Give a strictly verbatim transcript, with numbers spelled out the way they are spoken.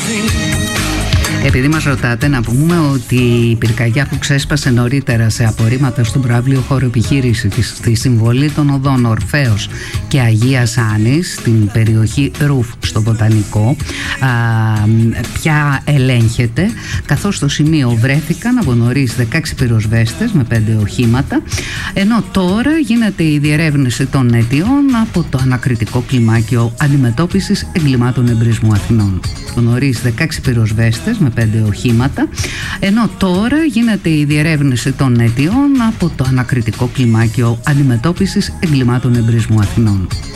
Επειδή μας ρωτάτε, να πούμε ότι η πυρκαγιά που ξέσπασε νωρίτερα σε απορρίμματα στον προαύλιο χώρο επιχείρηση στη συμβολή των οδών Ορφέως και Αγίας Άνης στην περιοχή Ρουφ στο Βοτανικό α, πια ελέγχεται, καθώς στο σημείο βρέθηκαν από νωρίς δεκαέξι πυροσβέστες με πέντε οχήματα, ενώ τώρα γίνεται η διερεύνηση των αιτιών από το ανακριτικό κλιμάκιο αντιμετώπισης εγκλημάτων εμπρισμού Αθηνών. Από νωρίς δεκαέξι πυροσβέστες με πέντε οχήματα, ενώ τώρα γίνεται η διερεύνηση των αιτιών από το ανακριτικό κλιμάκιο αντιμετώπισης εγκλημάτων εμπρισμού Αθηνών.